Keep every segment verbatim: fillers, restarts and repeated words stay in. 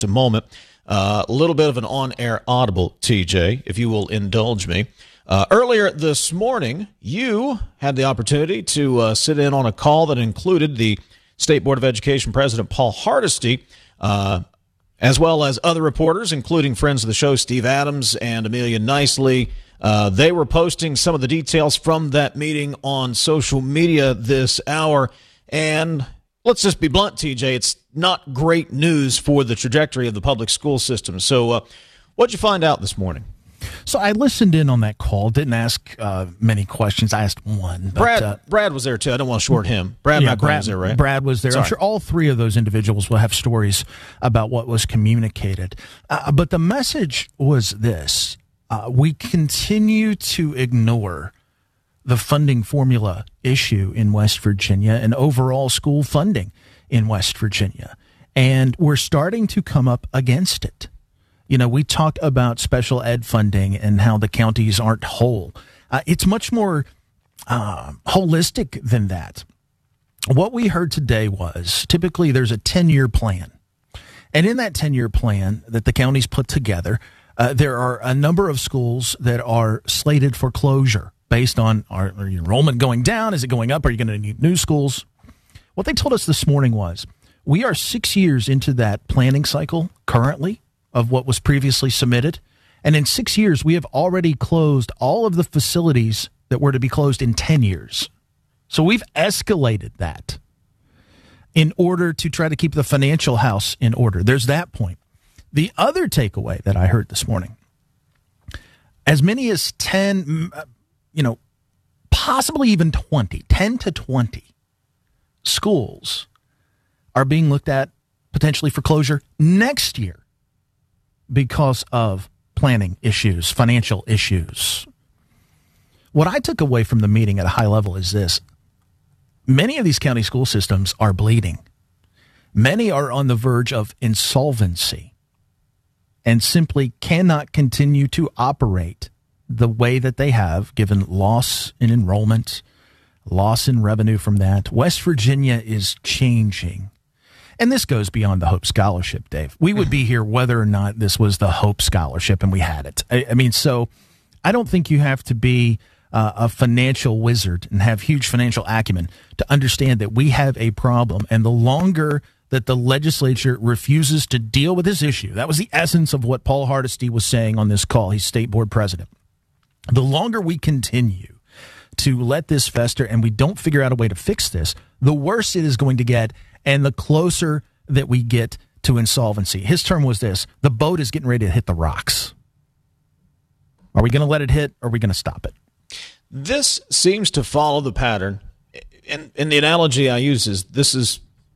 a moment. Uh, a little bit of an on-air audible, T J, if you will indulge me. Uh, earlier this morning, you had the opportunity to uh, sit in on a call that included the State Board of Education President Paul Hardesty, uh, as well as other reporters, including friends of the show, Steve Adams and Amelia Nicely. Uh, they were posting some of the details from that meeting on social media this hour. And let's just be blunt, T J, it's not great news for the trajectory of the public school system. So uh, what'd you find out this morning? So I listened in on that call, didn't ask uh, many questions. I asked one. But, Brad uh, Brad was there, too. I don't want to short him. Brad yeah, McElwain Brad was there, right? Brad was there. Sorry. I'm sure all three of those individuals will have stories about what was communicated. Uh, but the message was this. Uh, we continue to ignore the funding formula issue in West Virginia and overall school funding in West Virginia. And we're starting to come up against it. You know, we talk about special ed funding and how the counties aren't whole. Uh, it's much more uh, holistic than that. What we heard today was typically there's a ten-year plan. And in that ten-year plan that the counties put together, uh, there are a number of schools that are slated for closure based on our, our enrollment going down. Is it going up? Are you going to need new schools? What they told us this morning was we are six years into that planning cycle currently of what was previously submitted. And in six years, we have already closed all of the facilities that were to be closed in ten years. So we've escalated that in order to try to keep the financial house in order. There's that point. The other takeaway that I heard this morning, as many as ten, you know, possibly even twenty, ten to twenty schools are being looked at potentially for closure next year because of planning issues, financial issues. What I took away from the meeting at a high level is this. Many of these county school systems are bleeding. Many are on the verge of insolvency and simply cannot continue to operate the way that they have, given loss in enrollment, loss in revenue from that. West Virginia is changing. And this goes beyond the Hope Scholarship, Dave. We would be here whether or not this was the Hope Scholarship, and we had it. I, I mean, so I don't think you have to be uh, a financial wizard and have huge financial acumen to understand that we have a problem. And the longer that the legislature refuses to deal with this issue, that was the essence of what Paul Hardesty was saying on this call. He's state board president. The longer we continue to let this fester and we don't figure out a way to fix this, the worse it is going to get. And the closer that we get to insolvency. His term was this: the boat is getting ready to hit the rocks. Are we going to let it hit, or are we going to stop it? This seems to follow the pattern. And, and the analogy I use is this is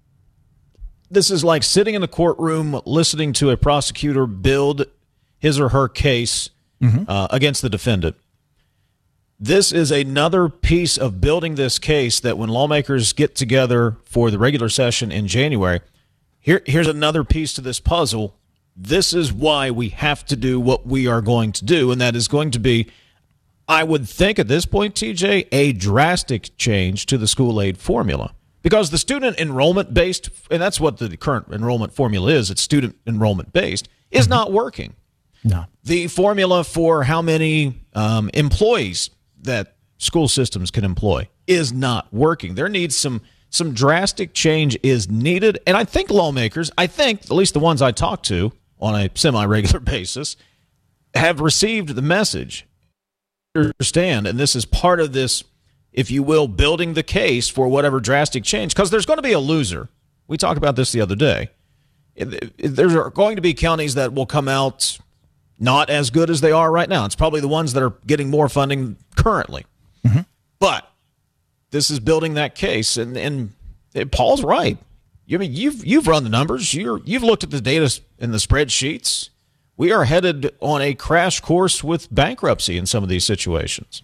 this is like sitting in a courtroom listening to a prosecutor build his or her case mm-hmm. uh, against the defendant. This is another piece of building this case that when lawmakers get together for the regular session in January, here, here's another piece to this puzzle. This is why we have to do what we are going to do, and that is going to be, I would think at this point, T J, a drastic change to the school aid formula. Because the student enrollment-based, and that's what the current enrollment formula is, it's student enrollment-based, is mm-hmm. not working. No. The formula for how many um, employees that school systems can employ is not working. There needs some some drastic change is needed. And I think lawmakers, I think, at least the ones I talk to on a semi-regular basis, have received the message. Understand, and this is part of this, if you will, building the case for whatever drastic change, because there's going to be a loser. We talked about this the other day. There are going to be counties that will come out not as good as they are right now. It's probably the ones that are getting more funding currently. Mm-hmm. But this is building that case, and, and Paul's right. I mean, you've you've run the numbers. You're you've looked at the data in the spreadsheets. We are headed on a crash course with bankruptcy in some of these situations.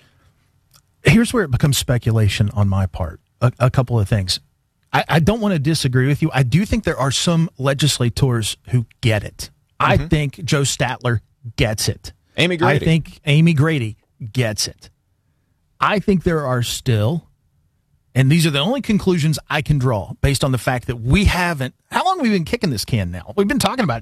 Here's where it becomes speculation on my part. A, a couple of things. I, I don't want to disagree with you. I do think there are some legislators who get it. I mm-hmm. think Joe Statler gets it. Amy Grady. I think Amy Grady gets it. I think there are still And these are the only conclusions I can draw based on the fact that we haven't. How long have we been kicking this can now? We've been talking about